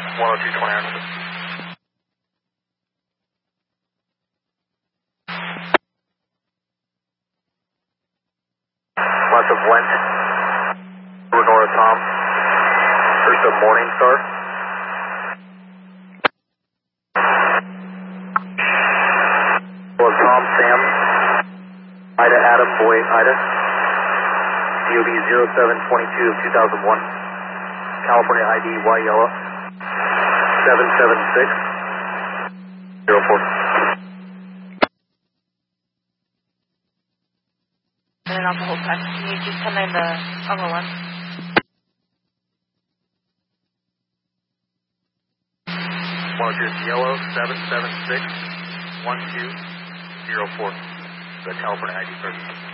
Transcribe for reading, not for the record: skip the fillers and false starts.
102.29. West of Went, Lenora Tom, first of Morningstar. Well, Tom, Sam, Ida, Adam, Boy, Ida, DOB 0722 of 2001, California ID, Y Yellow, 77604. And on the whole time, can you just come in the other one? Well, just Yellow 7761204. The California ID service.